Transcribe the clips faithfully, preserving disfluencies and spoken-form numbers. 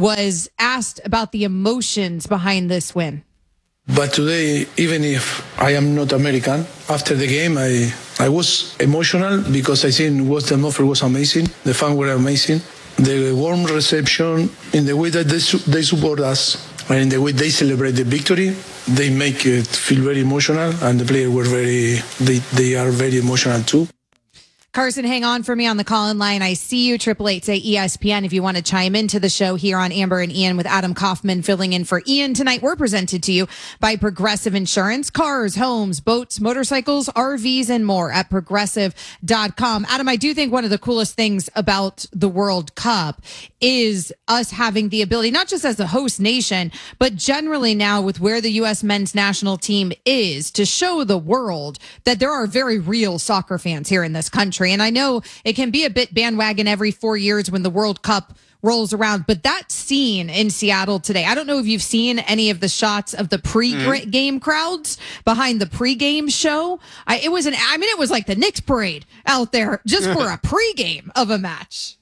was asked about the emotions behind this win. But today, even if I am not American, after the game, I, I was emotional because I think what the offer was amazing. The fans were amazing. The warm reception, in the way that they, su- they support us, and in the way they celebrate the victory, they make it feel very emotional, and the players were very, they, they are very emotional too. Carson, hang on for me on the call-in line. I see you, triple eight say E S P N. If you want to chime into the show here on Amber and Ian with Adam Kaufman filling in for Ian tonight, we're presented to you by Progressive Insurance. Cars, homes, boats, motorcycles, R Vs, and more at progressive dot com. Adam, I do think one of the coolest things about the World Cup is us having the ability, not just as a host nation, but generally now with where the U S men's national team is, to show the world that there are very real soccer fans here in this country. And I know it can be a bit bandwagon every four years when the World Cup rolls around, but that scene in Seattle today, I don't know if you've seen any of the shots of the pre-game mm. crowds behind the pre-game show. I, it was an, I mean, it was like the Knicks parade out there just for a pre-game of a match.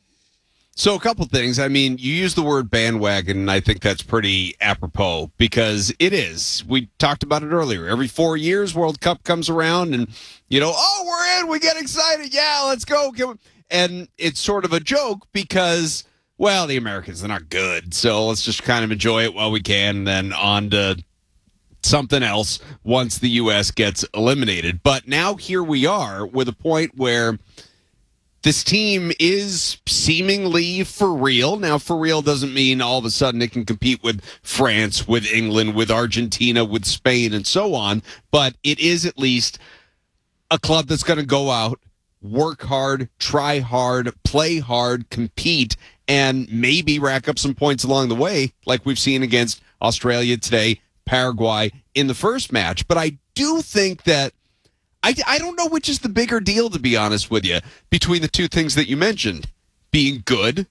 So a couple things. I mean, you use the word bandwagon, and I think that's pretty apropos because it is. We talked about it earlier. Every four years, World Cup comes around, and, you know, oh, we're in. We get excited. Yeah, let's go. And it's sort of a joke because, well, the Americans, they're not good. So let's just kind of enjoy it while we can, and then on to something else once the U S gets eliminated. But now here we are with a point where this team is seemingly for real. Now, for real doesn't mean all of a sudden it can compete with France, with England, with Argentina, with Spain, and so on. But it is at least a club that's going to go out, work hard, try hard, play hard, compete, and maybe rack up some points along the way, like we've seen against Australia today, Paraguay in the first match. But I do think that I, I don't know which is the bigger deal, to be honest with you, between the two things that you mentioned, being good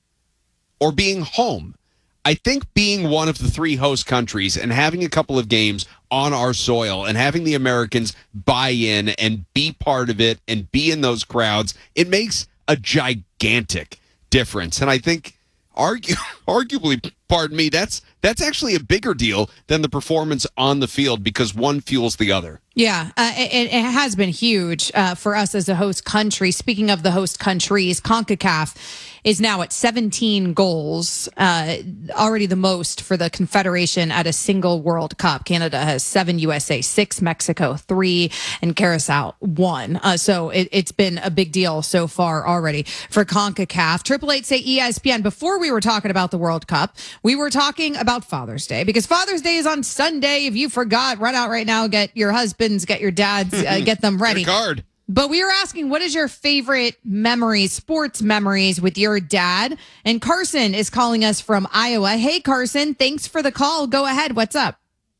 or being home. I think being one of the three host countries and having a couple of games on our soil and having the Americans buy in and be part of it and be in those crowds, it makes a gigantic difference. And I think argue, arguably, pardon me, that's that's actually a bigger deal than the performance on the field because one fuels the other. Yeah, uh, it, it has been huge uh, for us as a host country. Speaking of the host countries, CONCACAF is now at seventeen goals, uh, already the most for the Confederation at a single World Cup. Canada has seven, U S A six, Mexico three, and Curacao one. Uh, so it, it's been a big deal so far already for CONCACAF. Triple Eight say E S P N. Before we were talking about the World Cup, we were talking about Father's Day because Father's Day is on Sunday. If you forgot, run out right now, get your husbands, get your dads, uh, get them ready. Card. But we were asking, what is your favorite memories, sports memories with your dad? And Carson is calling us from Iowa. Hey, Carson, thanks for the call. Go ahead. What's up?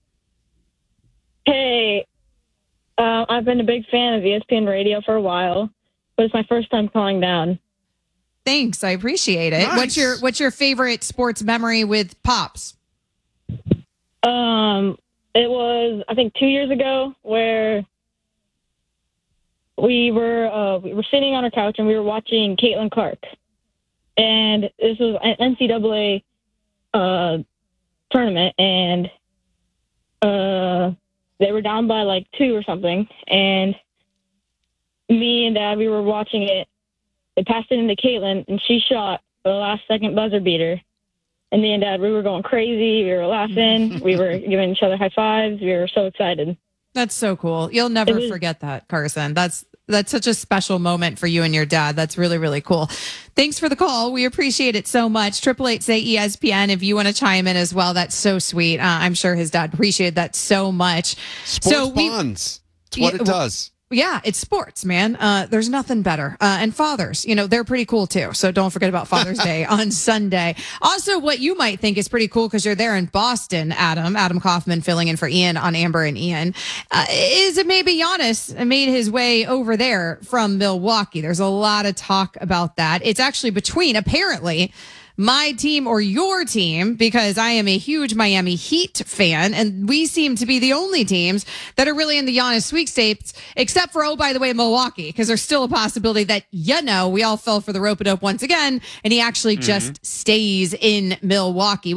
Hey, uh, I've been a big fan of E S P N Radio for a while, but it's my first time calling down. Thanks. I appreciate it. Nice. What's your What's your favorite sports memory with Pops? Um, it was, I think, two years ago where we were uh, we were sitting on our couch and we were watching Caitlin Clark, and this was an N C double A uh, tournament, and uh, they were down by like two or something, and me and Dad, we were watching it. They passed it into Caitlin, and she shot the last second buzzer beater. And me and Dad, we were going crazy. We were laughing. We were giving each other high fives. We were so excited. That's so cool. You'll never was, forget that, Carson. That's that's such a special moment for you and your dad. That's really, really cool. Thanks for the call. We appreciate it so much. Triple eight say E S P N. If you want to chime in as well, that's so sweet. Uh, I'm sure his dad appreciated that so much. Sports so we, bonds. It's what yeah, it does. Yeah, it's sports, man. Uh, there's nothing better. Uh, and fathers, you know, they're pretty cool too. So don't forget about Father's Day on Sunday. Also, what you might think is pretty cool because you're there in Boston, Adam, Adam Kaufman filling in for Ian on Amber and Ian, uh, is it maybe Giannis made his way over there from Milwaukee. There's a lot of talk about that. It's actually between, apparently, my team or your team, because I am a huge Miami Heat fan, and we seem to be the only teams that are really in the Giannis sweepstakes, except for, oh, by the way, Milwaukee, because there's still a possibility that, you know, we all fell for the rope-a-dope once again, and he actually mm-hmm. just stays in Milwaukee.